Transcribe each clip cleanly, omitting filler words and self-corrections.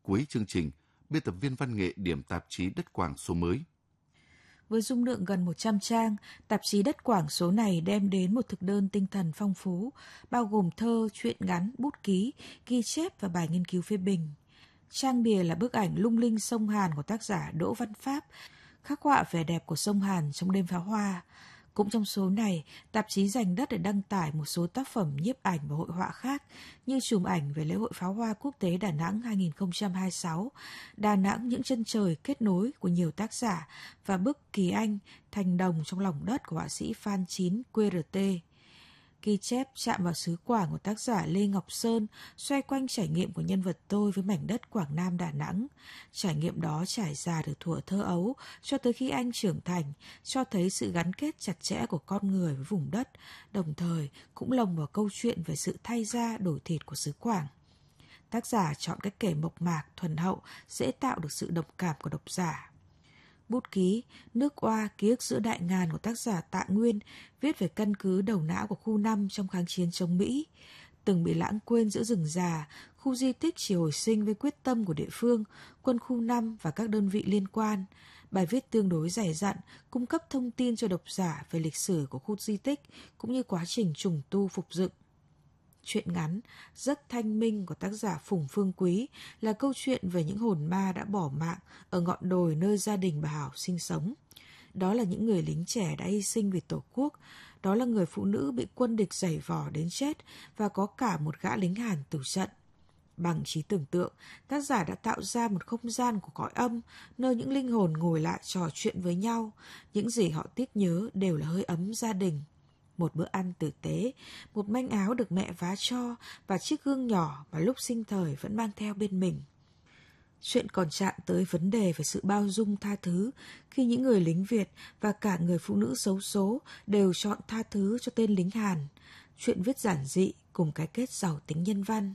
Cuối chương trình, biên tập viên văn nghệ điểm tạp chí Đất Quảng số mới. Với dung lượng gần 100 trang, tạp chí Đất Quảng số này đem đến một thực đơn tinh thần phong phú, bao gồm thơ, truyện ngắn, bút ký, ghi chép và bài nghiên cứu phê bình. Trang bìa là bức ảnh lung linh sông Hàn của tác giả Đỗ Văn Pháp, khắc họa vẻ đẹp của sông Hàn trong đêm pháo hoa. Cũng trong số này, tạp chí dành đất để đăng tải một số tác phẩm nhiếp ảnh và hội họa khác như chùm ảnh về lễ hội pháo hoa quốc tế Đà Nẵng 2026, Đà Nẵng những chân trời kết nối của nhiều tác giả và bức Kỳ Anh, Thành đồng trong lòng đất của họa sĩ Phan Chín QRT. Ghi chép chạm vào xứ Quảng của tác giả Lê Ngọc Sơn xoay quanh trải nghiệm của nhân vật tôi với mảnh đất Quảng Nam Đà Nẵng. Trải nghiệm đó trải dài từ thuở thơ ấu cho tới khi anh trưởng thành, cho thấy sự gắn kết chặt chẽ của con người với vùng đất, đồng thời cũng lồng vào câu chuyện về sự thay da đổi thịt của xứ Quảng. Tác giả chọn cách kể mộc mạc, thuần hậu, dễ tạo được sự đồng cảm của độc giả. Bút ký Nước Oa, ký ức giữa đại ngàn của tác giả Tạ Nguyên viết về căn cứ đầu não của khu 5 trong kháng chiến chống Mỹ. Từng bị lãng quên giữa rừng già, khu di tích chỉ hồi sinh với quyết tâm của địa phương, quân khu 5 và các đơn vị liên quan. Bài viết tương đối dày dặn, cung cấp thông tin cho độc giả về lịch sử của khu di tích cũng như quá trình trùng tu phục dựng. Truyện ngắn Giấc Thanh Minh của tác giả Phùng Phương Quý là câu chuyện về những hồn ma đã bỏ mạng ở ngọn đồi nơi gia đình bà Hảo sinh sống. Đó là những người lính trẻ đã hy sinh vì Tổ quốc, đó là người phụ nữ bị quân địch giày vò đến chết và có cả một gã lính Hàn tử trận. Bằng trí tưởng tượng, tác giả đã tạo ra một không gian của cõi âm, nơi những linh hồn ngồi lại trò chuyện với nhau. Những gì họ tiếc nhớ đều là hơi ấm gia đình. Một bữa ăn tử tế, một manh áo được mẹ vá cho và chiếc gương nhỏ mà lúc sinh thời vẫn mang theo bên mình. Chuyện còn chạm tới vấn đề về sự bao dung tha thứ khi những người lính Việt và cả người phụ nữ xấu số đều chọn tha thứ cho tên lính Hàn. Chuyện viết giản dị cùng cái kết giàu tính nhân văn.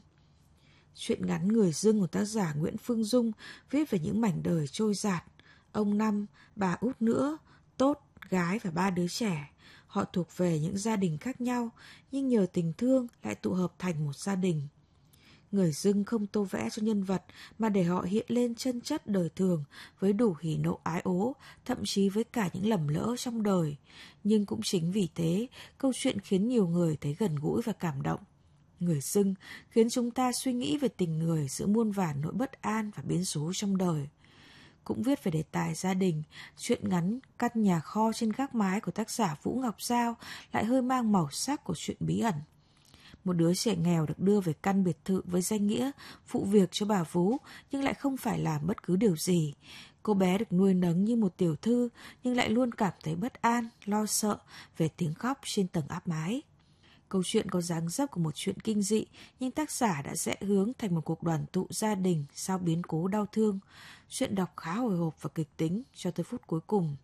Chuyện ngắn Người Dưng của tác giả Nguyễn Phương Dung viết về những mảnh đời trôi dạt. Ông Năm, bà Út nữa, Tốt, gái và 3 đứa trẻ. Họ thuộc về những gia đình khác nhau, nhưng nhờ tình thương lại tụ hợp thành một gia đình. Người Dưng không tô vẽ cho nhân vật, mà để họ hiện lên chân chất đời thường, với đủ hỉ nộ ái ố, thậm chí với cả những lầm lỡ trong đời. Nhưng cũng chính vì thế, câu chuyện khiến nhiều người thấy gần gũi và cảm động. Người Dưng khiến chúng ta suy nghĩ về tình người giữa muôn vàn nỗi bất an và biến số trong đời. Cũng viết về đề tài gia đình, truyện ngắn Căn nhà kho trên gác mái của tác giả Vũ Ngọc Giao lại hơi mang màu sắc của chuyện bí ẩn. Một đứa trẻ nghèo được đưa về căn biệt thự với danh nghĩa phụ việc cho bà Vú, nhưng lại không phải làm bất cứ điều gì. Cô bé được nuôi nấng như một tiểu thư, nhưng lại luôn cảm thấy bất an, lo sợ về tiếng khóc trên tầng áp mái. Câu chuyện có dáng dấp của một chuyện kinh dị, nhưng tác giả đã rẽ hướng thành một cuộc đoàn tụ gia đình sau biến cố đau thương. Chuyện đọc khá hồi hộp và kịch tính cho tới phút cuối cùng.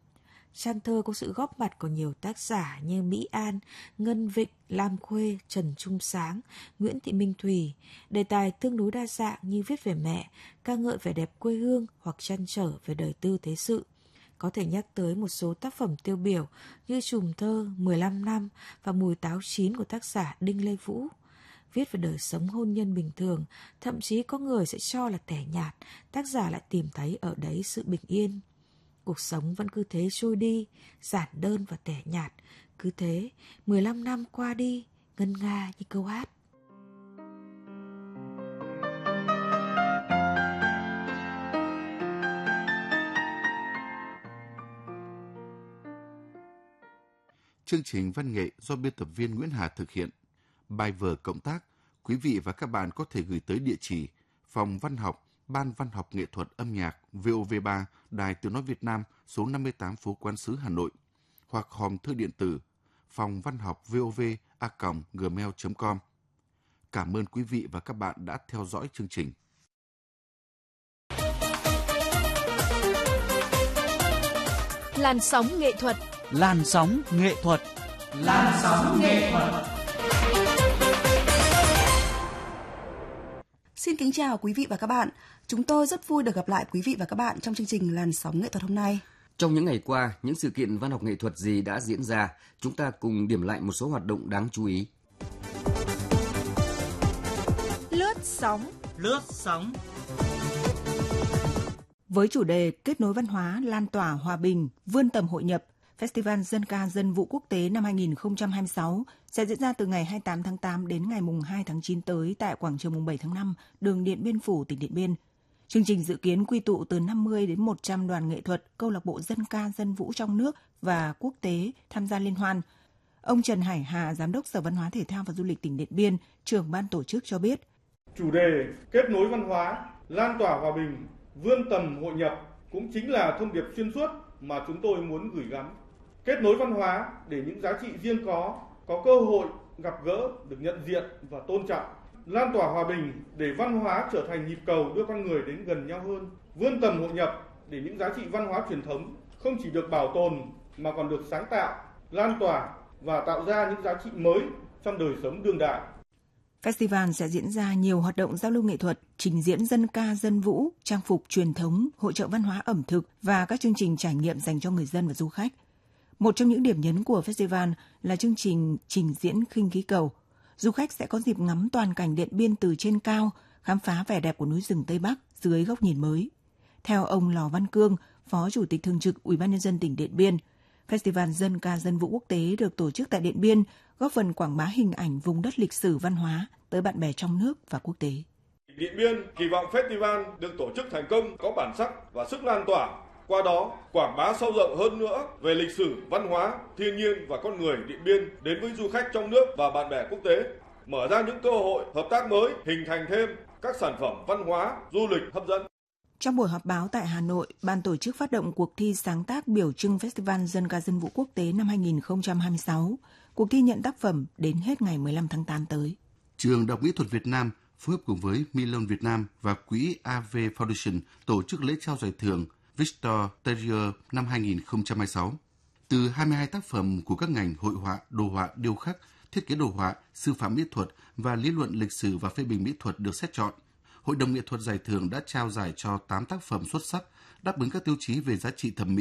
Trang thơ có sự góp mặt của nhiều tác giả như Mỹ An, Ngân Vịnh, Lam Khuê, Trần Trung Sáng, Nguyễn Thị Minh Thùy. Đề tài tương đối đa dạng như viết về mẹ, ca ngợi vẻ đẹp quê hương hoặc trăn trở về đời tư thế sự. Có thể nhắc tới một số tác phẩm tiêu biểu như chùm thơ 15 năm và Mùi táo chín của tác giả Đinh Lê Vũ. Viết về đời sống hôn nhân bình thường, thậm chí có người sẽ cho là tẻ nhạt, tác giả lại tìm thấy ở đấy sự bình yên. Cuộc sống vẫn cứ thế trôi đi, giản đơn và tẻ nhạt. Cứ thế, 15 năm qua đi, ngân nga như câu hát. Chương trình văn nghệ do biên tập viên Nguyễn Hà thực hiện. Bài vở cộng tác, quý vị và các bạn có thể gửi tới địa chỉ Phòng Văn học, Ban Văn học Nghệ thuật Âm nhạc VOV3, Đài Tiếng nói Việt Nam, số 58 phố Quán Sứ, Hà Nội, hoặc hòm thư điện tử phongvănhocvov@gmail.com. Cảm ơn quý vị và các bạn đã theo dõi chương trình. Làn sóng nghệ thuật. Làn sóng nghệ thuật. Làn sóng nghệ thuật. Xin kính chào quý vị và các bạn. Chúng tôi rất vui được gặp lại quý vị và các bạn trong chương trình Làn sóng nghệ thuật hôm nay. Trong những ngày qua, những sự kiện văn học nghệ thuật gì đã diễn ra? Chúng ta cùng điểm lại một số hoạt động đáng chú ý. Lướt sóng. Lướt sóng. Với chủ đề kết nối văn hóa, lan tỏa hòa bình, vươn tầm hội nhập, Festival Dân ca Dân vũ Quốc tế năm 2026 sẽ diễn ra từ ngày 28 tháng 8 đến ngày 2 tháng 9 tới tại quảng trường 7 tháng 5, đường Điện Biên Phủ, tỉnh Điện Biên. Chương trình dự kiến quy tụ từ 50 đến 100 đoàn nghệ thuật, câu lạc bộ dân ca dân vũ trong nước và quốc tế tham gia liên hoan. Ông Trần Hải Hà, Giám đốc Sở Văn hóa Thể thao và Du lịch tỉnh Điện Biên, trưởng ban tổ chức cho biết. Chủ đề kết nối văn hóa, lan tỏa hòa bình, vươn tầm hội nhập cũng chính là thông điệp xuyên suốt mà chúng tôi muốn gửi gắm. Kết nối văn hóa để những giá trị riêng có cơ hội gặp gỡ, được nhận diện và tôn trọng. Lan tỏa hòa bình để văn hóa trở thành nhịp cầu đưa con người đến gần nhau hơn. Vươn tầm hội nhập để những giá trị văn hóa truyền thống không chỉ được bảo tồn mà còn được sáng tạo, lan tỏa và tạo ra những giá trị mới trong đời sống đương đại. Festival sẽ diễn ra nhiều hoạt động giao lưu nghệ thuật, trình diễn dân ca dân vũ, trang phục truyền thống, hội chợ văn hóa ẩm thực và các chương trình trải nghiệm dành cho người dân và du khách. Một trong những điểm nhấn của festival là chương trình trình diễn khinh khí cầu. Du khách sẽ có dịp ngắm toàn cảnh Điện Biên từ trên cao, khám phá vẻ đẹp của núi rừng Tây Bắc dưới góc nhìn mới. Theo ông Lò Văn Cương, Phó Chủ tịch Thường trực Ủy ban Nhân dân tỉnh Điện Biên, Festival Dân ca Dân vũ Quốc tế được tổ chức tại Điện Biên góp phần quảng bá hình ảnh vùng đất lịch sử văn hóa tới bạn bè trong nước và quốc tế. Điện Biên kỳ vọng festival được tổ chức thành công có bản sắc và sức lan tỏa, qua đó quảng bá sâu rộng hơn nữa về lịch sử, văn hóa, thiên nhiên và con người Điện Biên đến với du khách trong nước và bạn bè quốc tế, mở ra những cơ hội hợp tác mới, hình thành thêm các sản phẩm văn hóa, du lịch hấp dẫn. Trong buổi họp báo tại Hà Nội, ban tổ chức phát động cuộc thi sáng tác biểu trưng Festival Dân ca Dân vũ Quốc tế năm 2026. Cuộc thi nhận tác phẩm đến hết ngày 15 tháng 8 tới. Trường Đại học Mỹ thuật Việt Nam phối hợp cùng với Milon Việt Nam và Quỹ AV Foundation tổ chức lễ trao giải thưởng Victor Terrier năm 2026. Từ 22 tác phẩm của các ngành hội họa, đồ họa, điêu khắc, thiết kế đồ họa, sư phạm mỹ thuật và lý luận lịch sử và phê bình mỹ thuật được xét chọn. Hội đồng nghệ thuật giải thưởng đã trao giải cho 8 tác phẩm xuất sắc đáp ứng các tiêu chí về giá trị thẩm mỹ,